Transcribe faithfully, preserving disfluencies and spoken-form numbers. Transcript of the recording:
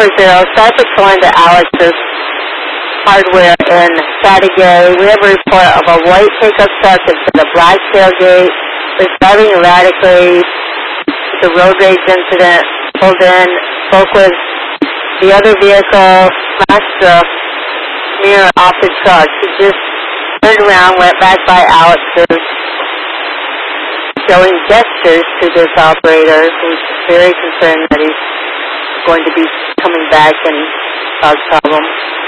four zero. Start patrolling to Alex's hardware in Chattagay. We have a report of a white pickup truck that's got a black tailgate. Was driving erratically. It's a road rage incident. Pulled in, spoke with the other vehicle, smashed the mirror off the truck. He just turned around, went back by Alex's, showing gestures to this operator who's very concerned that he's going to be coming back and cause problems.